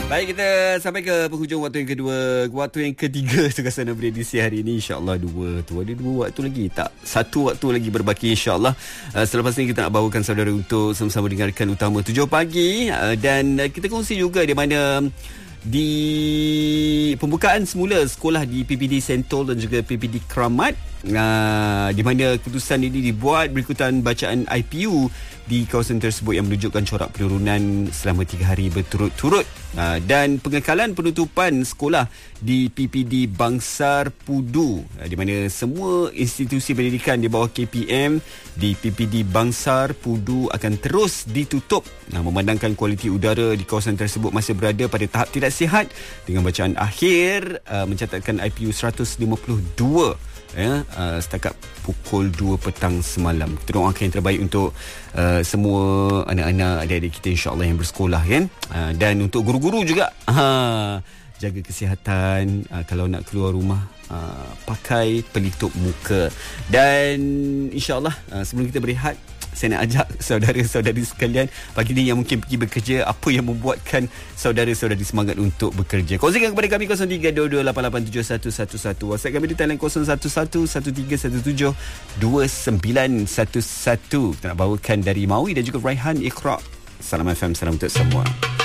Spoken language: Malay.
Baik, kita sampai ke penghujung waktu yang kedua. Waktu yang ketiga Suasana Beredisi hari ini. InsyaAllah ada dua waktu lagi. Tak, satu waktu lagi berbaki insyaAllah. Selepas ini kita nak bawakan saudara untuk sama-sama dengarkan Utama 7 pagi. Dan kita kongsi juga di mana di pembukaan semula sekolah di PPD Sentol dan juga PPD Keramat, di mana keputusan ini dibuat berikutan bacaan IPU di kawasan tersebut yang menunjukkan corak penurunan selama 3 hari berturut-turut, dan pengekalan penutupan sekolah di PPD Bangsar Pudu, di mana semua institusi pendidikan di bawah KPM di PPD Bangsar Pudu akan terus ditutup, memandangkan kualiti udara di kawasan tersebut masih berada pada tahap tidak sihat, dengan bacaan akhir mencatatkan IPU 152 setakat pukul 2 petang semalam. Kita doakan yang terbaik untuk semua anak-anak, adik-adik kita insya-Allah yang bersekolah kan. Dan untuk guru-guru juga, jaga kesihatan, kalau nak keluar rumah pakai pelitup muka. Dan insya-Allah sebelum kita berehat, saya nak ajak saudara-saudari sekalian pagi ni yang mungkin pergi bekerja, apa yang membuatkan saudara-saudari semangat untuk bekerja. Kongsikan kepada kami 0322887111. WhatsApp kami di talian 011113172911. Kita nak bawakan dari Maui dan juga Raihan Iqra. Salam FM, salam untuk semua.